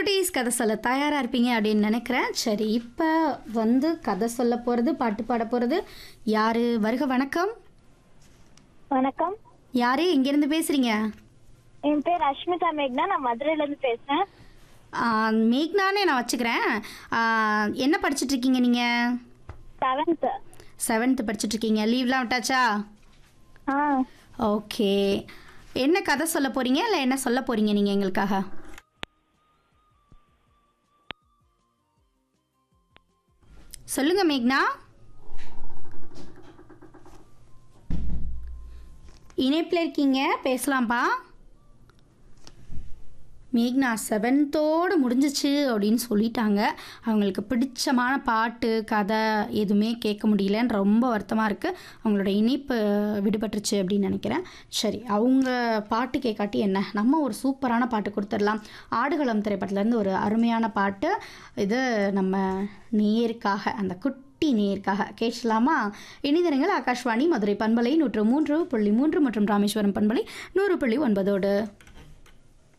குட்டீஸ் கதை சொல்ல தயாராக இருப்பீங்க அப்படின்னு நினைக்கிறேன். சரி, இப்போ வந்து கதை சொல்ல போகிறது, பாட்டு பாட போகிறது யாரு? வருக வணக்கம். வணக்கம். யாரு எங்கேருந்து பேசுகிறீங்க? என் பேர் அஷ்மிதா மேக்னா. நான் மதுரையிலேருந்து பேசுகிறேன். மேக்னானே நான் வச்சுக்கிறேன். என்ன படிச்சுட்ருக்கீங்க நீங்கள்? 7th. 7th படிச்சுட்ருக்கீங்க. லீவ்லாம் விட்டாச்சா? ஆ ஓகே. என்ன கதை சொல்ல போகிறீங்க, இல்லை என்ன சொல்ல போகிறீங்க நீங்கள் எங்களுக்காக? சொல்லுங்க மேக்னா. இணைப்பில் இருக்கீங்க, பேசலாம்ப்பா. மேக்னா 7th முடிஞ்சிச்சு அப்படின்னு சொல்லிட்டாங்க. அவங்களுக்கு பிடிச்சமான பாட்டு கதை எதுவுமே கேட்க முடியலன்னு ரொம்ப வருத்தமாக இருக்குது. அவங்களோட இணைப்பு விடுபட்டுருச்சு அப்படின்னு நினைக்கிறேன். சரி, அவங்க பாட்டு கேட்காட்டி என்ன, நம்ம ஒரு சூப்பரான பாட்டு கொடுத்துடலாம். ஆடுகளம் திரைப்படத்துலேருந்து ஒரு அருமையான பாட்டு இது நம்ம நேயருக்காக, அந்த குட்டி நேயருக்காக கேட்கலாமா? இணைந்திருங்கள். ஆகாஷ்வாணி மதுரை பண்பலை 103.3 மற்றும் ராமேஸ்வரம் பண்பலை 100.9.